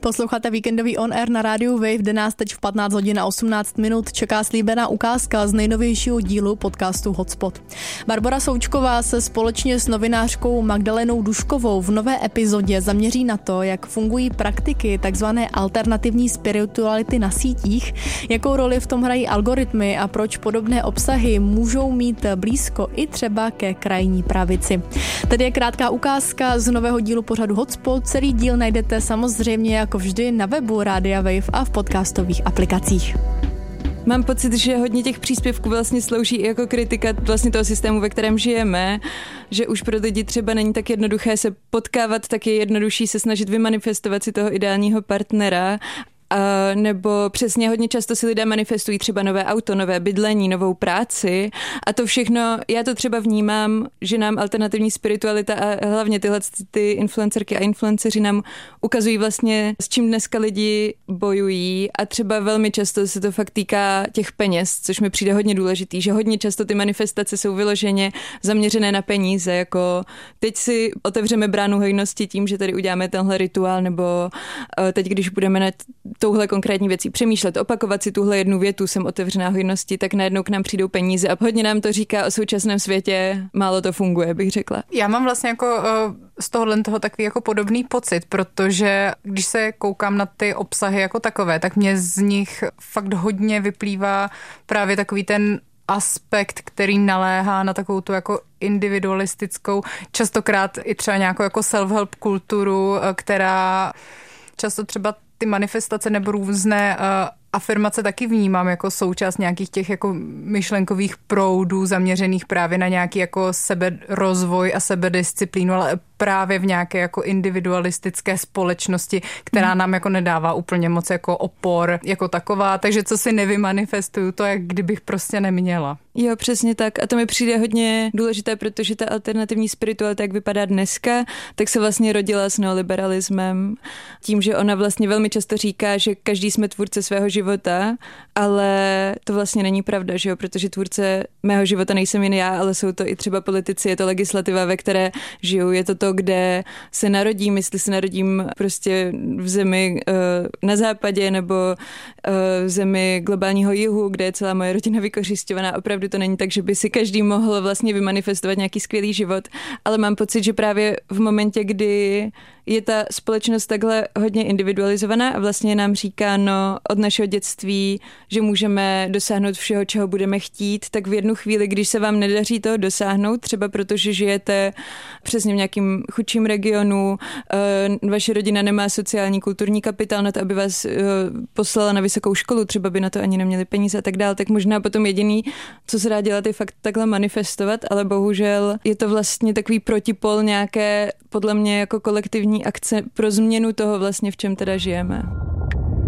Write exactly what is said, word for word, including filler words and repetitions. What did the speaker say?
Posloucháte víkendový On Air na rádiu Wave, kde nás teď v patnáct hodin a osmnáct minut čeká slíbená ukázka z nejnovějšího dílu podcastu Hotspot. Barbora Součková se společně s novinářkou Magdalenou Duškovou v nové epizodě zaměří na to, jak fungují praktiky takzvané alternativní spirituality na sítích, jakou roli v tom hrají algoritmy a proč podobné obsahy můžou mít blízko i třeba ke krajní pravici. Tady je krátká ukázka z nového dílu pořadu Hotspot. Celý díl najdete samozřejmě jako vždy na webu Rádia Wave a v podcastových aplikacích. Mám pocit, že hodně těch příspěvků vlastně slouží i jako kritika vlastně toho systému, ve kterém žijeme, že už pro lidi třeba není tak jednoduché se potkávat, tak je jednodušší se snažit vymanifestovat si toho ideálního partnera. A nebo přesně hodně často si lidé manifestují třeba nové auto, nové bydlení, novou práci a to všechno, já to třeba vnímám, že nám alternativní spiritualita a hlavně tyhle ty influencerky a influenceři nám ukazují vlastně, s čím dneska lidi bojují a třeba velmi často se to fakt týká těch peněz, což mi přijde hodně důležitý, že hodně často ty manifestace jsou vyloženě zaměřené na peníze, jako teď si otevřeme bránu hojnosti tím, že tady uděláme tenhle rituál, nebo teď, když budeme na touhle konkrétní věcí přemýšlet, opakovat si tuhle jednu větu, jsem otevřená hojnosti, tak najednou k nám přijdou peníze a hodně nám to říká o současném světě, málo to funguje, bych řekla. Já mám vlastně jako z tohohle toho takový jako podobný pocit, protože když se koukám na ty obsahy jako takové, tak mě z nich fakt hodně vyplývá právě takový ten aspekt, který naléhá na takovou tu jako individualistickou, častokrát i třeba nějakou jako self-help kulturu, která často třeba ty manifestace nebo různé uh, afirmace taky vnímám jako součást nějakých těch jako myšlenkových proudů zaměřených právě na nějaký jako seberozvoj a sebedisciplínu, ale právě v nějaké jako individualistické společnosti, která nám jako nedává úplně moc jako opor jako taková, takže co si nevymanifestuju, to jak kdybych prostě neměla. Jo, přesně tak a to mi přijde hodně důležité, protože ta alternativní spiritualita, jak vypadá dneska, tak se vlastně rodila s neoliberalismem, tím, že ona vlastně velmi často říká, že každý jsme tvůrce svého života, ale to vlastně není pravda, že jo, protože tvůrce mého života nejsem jen já, ale jsou to i třeba politici, je to legislativa, ve které žiju, je to to, kde se narodím, jestli se narodím prostě v zemi na západě nebo v zemi globálního jihu, kde je celá moje rodina vykořisťovaná. Opravdu to není tak, že by si každý mohl vlastně vymanifestovat nějaký skvělý život, ale mám pocit, že právě v momentě, kdy je ta společnost takhle hodně individualizovaná a vlastně nám říkáno od našeho dětství, že můžeme dosáhnout všeho, čeho budeme chtít, tak v jednu chvíli, když se vám nedaří toho dosáhnout, třeba protože žijete přesně v nějakým chudším regionu, vaše rodina nemá sociální kulturní kapitál na to, aby vás poslala na vysokou školu, třeba by na to ani neměli peníze a tak dále, tak možná potom jediný, co se dá dělat, je fakt takhle manifestovat, ale bohužel je to vlastně takový protipol nějaké, podle mě jako kolektivní akce pro změnu toho vlastně, v čem teda žijeme.